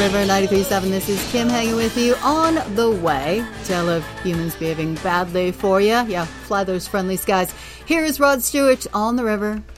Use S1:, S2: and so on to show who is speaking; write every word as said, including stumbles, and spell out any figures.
S1: River ninety-three point seven. This is Kim hanging with you on the way. Tale of humans behaving badly for you. Yeah, fly those friendly skies. Here's Rod Stewart on the river.